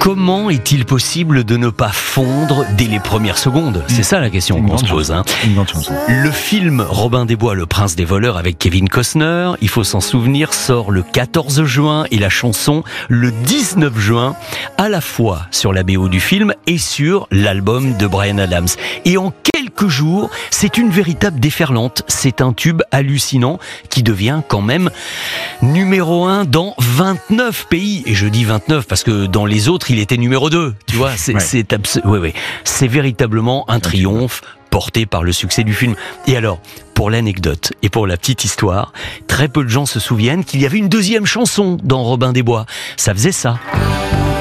Comment est-il possible de ne pas fondre dès les premières secondes ? C'est ça la question qu'on se pose. Une grande chanson. Le film Robin des Bois, le prince des voleurs avec Kevin Costner, il faut s'en souvenir, sort le 14 juin et la chanson le 19 juin, à la fois sur la BO du film et sur l'album de Bryan Adams. Et en quelques jours, c'est une véritable déferlante. C'est un tube hallucinant qui devient quand même numéro 1 dans 29 pays. Et je dis 29 parce que dans les autres, il était numéro 2. Tu vois, c'est véritablement un triomphe porté par le succès du film. Et alors, pour l'anecdote et pour la petite histoire, très peu de gens se souviennent qu'il y avait une deuxième chanson dans Robin des Bois. Ça faisait ça.